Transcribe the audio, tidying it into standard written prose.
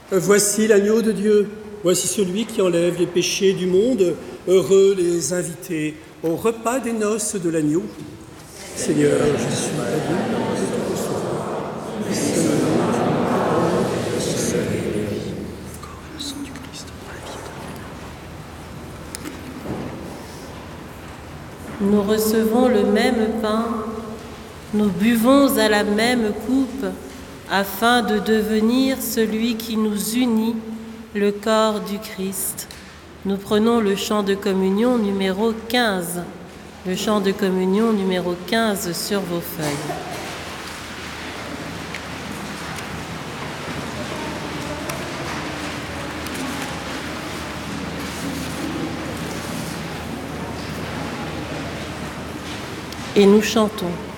Voici l'agneau de Dieu, voici celui qui enlève les péchés du monde. Heureux les invités au repas des noces de l'agneau. Seigneur, je suis à Dieu de te recevoir. Nous recevons le même pain, nous buvons à la même coupe, afin de devenir celui qui nous unit, le corps du Christ. Nous prenons le chant de communion numéro 15. Le chant de communion numéro 15 sur vos feuilles. Et nous chantons.